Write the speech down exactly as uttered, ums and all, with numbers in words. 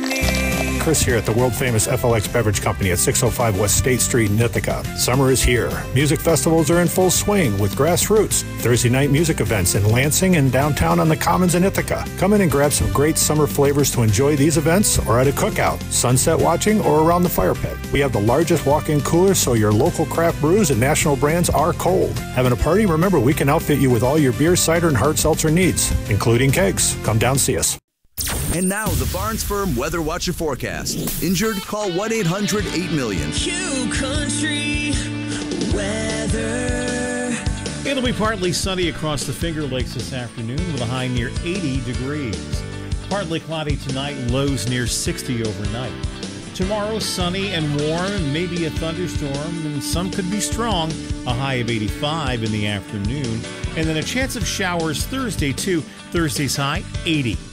Chris here at the world-famous F L X Beverage Company at six oh five West State Street in Ithaca. Summer is here. Music festivals are in full swing with Grassroots, Thursday night music events in Lansing and downtown on the Commons in Ithaca. Come in and grab some great summer flavors to enjoy these events or at a cookout, sunset watching, or around the fire pit. We have the largest walk-in cooler so your local craft brews and national brands are cold. Having a party? Remember, we can outfit you with all your beer, cider, and hard seltzer needs, including kegs. Come down, see us. And now, the Barnes Firm Weather Watcher forecast. Injured? Call one eight hundred eight million. Q Country Weather. It'll be partly sunny across the Finger Lakes this afternoon with a high near eighty degrees. Partly cloudy tonight, lows near sixty overnight. Tomorrow, sunny and warm, maybe a thunderstorm, and some could be strong, a high of eighty-five in the afternoon. And then a chance of showers Thursday, too. Thursday's high, eighty.